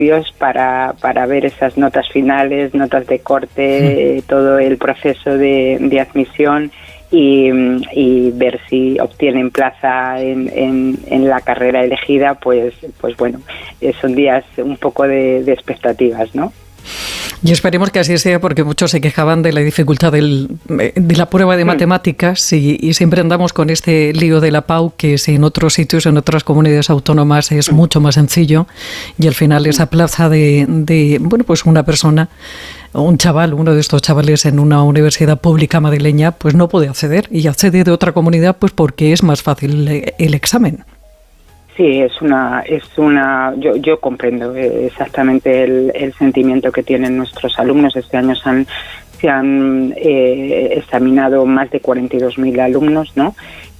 para ver esas notas finales, notas de corte, todo el proceso de admisión y ver si obtienen plaza en la carrera elegida, pues bueno, son días un poco de expectativas, ¿no? Y esperemos que así sea, porque muchos se quejaban de la dificultad de la prueba de matemáticas y siempre andamos con este lío de la PAU, que si en otros sitios, en otras comunidades autónomas es mucho más sencillo, y al final esa plaza de pues una persona, un chaval, uno de estos chavales en una universidad pública madrileña, pues no puede acceder, y accede de otra comunidad pues porque es más fácil el examen. Sí, yo comprendo exactamente el sentimiento que tienen nuestros alumnos. Este año se han examinado más de 42.000 alumnos, ¿no?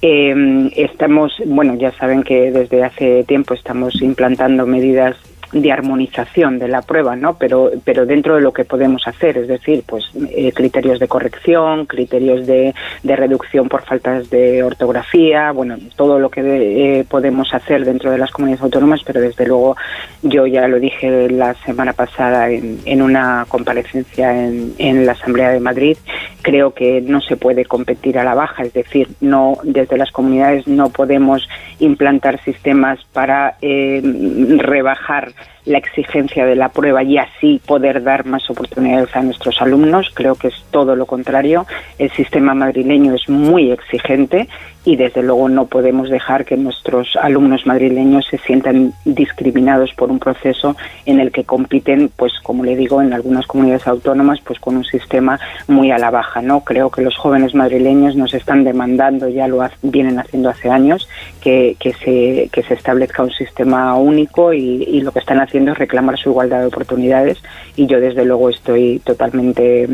Ya saben que desde hace tiempo estamos implantando medidas de armonización de la prueba, ¿no? Pero dentro de lo que podemos hacer, es decir, pues criterios de corrección, criterios de reducción por faltas de ortografía, bueno, todo lo que podemos hacer dentro de las comunidades autónomas, pero desde luego yo ya lo dije la semana pasada en una comparecencia en la Asamblea de Madrid, creo que no se puede competir a la baja, es decir, no, desde las comunidades no podemos implantar sistemas para rebajar la exigencia de la prueba y así poder dar más oportunidades a nuestros alumnos. Creo que es todo lo contrario. El sistema madrileño es muy exigente y desde luego no podemos dejar que nuestros alumnos madrileños se sientan discriminados por un proceso en el que compiten, pues como le digo, en algunas comunidades autónomas, pues con un sistema muy a la baja, ¿no? Creo que los jóvenes madrileños nos están demandando, ya lo vienen haciendo hace años, que se establezca un sistema único y lo que están haciendo es reclamar su igualdad de oportunidades, y yo desde luego estoy totalmente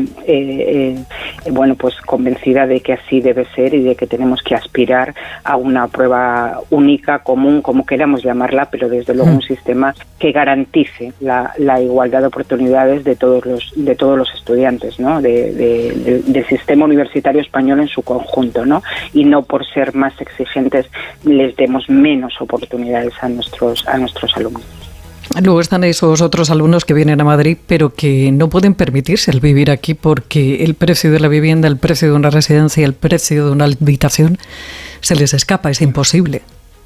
pues convencida de que así debe ser y de que tenemos que aspirar a una prueba única, común, como queramos llamarla, pero desde luego un sistema que garantice la igualdad de oportunidades de todos los estudiantes, ¿no? Del sistema universitario español en su conjunto, ¿no? Y no por ser más exigentes les demos menos oportunidades a nuestros alumnos. Luego están esos otros alumnos que vienen a Madrid, pero que no pueden permitirse el vivir aquí porque el precio de la vivienda, el precio de una residencia, el precio de una habitación se les escapa, es imposible.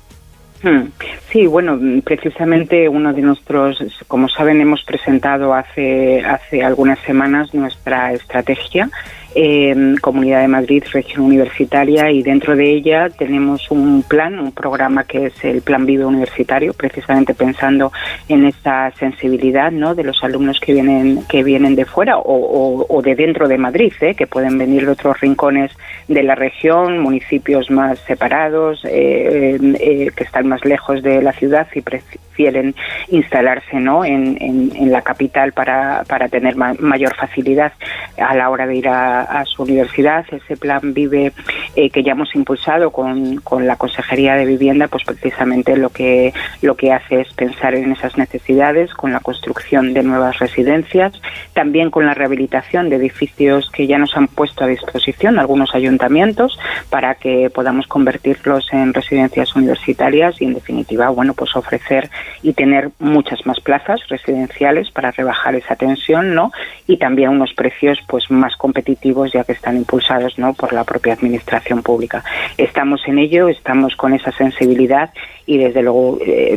Sí, bueno, precisamente uno de nuestros, como saben, hemos presentado hace algunas semanas nuestra estrategia Comunidad de Madrid, región universitaria, y dentro de ella tenemos un programa que es el Plan Vive Universitario, precisamente pensando en esa sensibilidad, ¿no?, de los alumnos que vienen de fuera o de dentro de Madrid, que pueden venir de otros rincones de la región, municipios más separados, que están más lejos de la ciudad y prefieren instalarse, ¿no?, en la capital para tener mayor facilidad a la hora de ir a su universidad. Ese Plan Vive que ya hemos impulsado con la Consejería de Vivienda, pues precisamente lo que hace es pensar en esas necesidades, con la construcción de nuevas residencias, también con la rehabilitación de edificios que ya nos han puesto a disposición algunos ayuntamientos para que podamos convertirlos en residencias universitarias y, en definitiva, bueno, pues ofrecer y tener muchas más plazas residenciales para rebajar esa tensión, ¿no? Y también unos precios pues más competitivos, ya que están impulsados, ¿no?, por la propia administración pública. Estamos en ello, estamos con esa sensibilidad y desde luego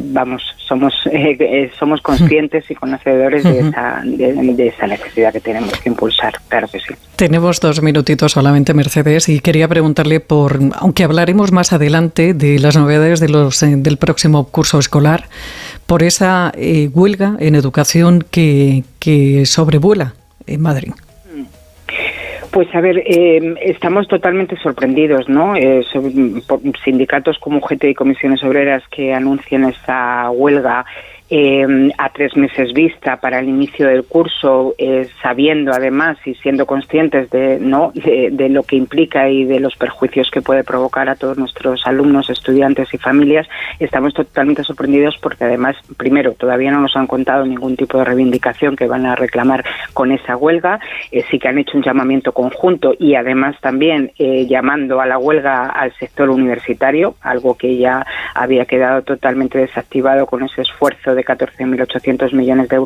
somos conscientes y conocedores de esa necesidad que tenemos que impulsar, claro que sí. Tenemos 2 minutitos solamente, Mercedes, y quería preguntarle aunque hablaremos más adelante de las novedades del próximo curso escolar, por esa huelga en educación que sobrevuela en Madrid. Pues a ver, estamos totalmente sorprendidos, ¿no? Por sindicatos como UGT y comisiones obreras que anuncian esa huelga a 3 meses vista para el inicio del curso, sabiendo además y siendo conscientes de lo que implica y de los perjuicios que puede provocar a todos nuestros alumnos, estudiantes y familias. Estamos totalmente sorprendidos porque además, primero, todavía no nos han contado ningún tipo de reivindicación que van a reclamar con esa huelga. Sí que han hecho un llamamiento conjunto y además también llamando a la huelga al sector universitario, algo que ya había quedado totalmente desactivado con ese esfuerzo de 14.800 millones de euros